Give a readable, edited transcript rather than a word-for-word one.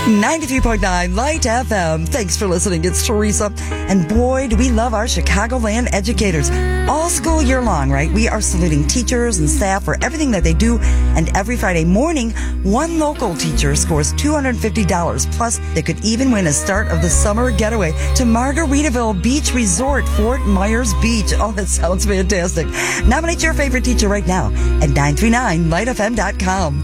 93.9 Light FM. Thanks for listening. It's Teresa. And boy, do we love our Chicagoland educators. All school year long, right? We are saluting teachers and staff for everything that they do. And every Friday morning, one local teacher scores $250. Plus, they could even win a start of the summer getaway to Margaritaville Beach Resort, Fort Myers Beach. Oh, that sounds fantastic. Nominate your favorite teacher right now at 939lightfm.com.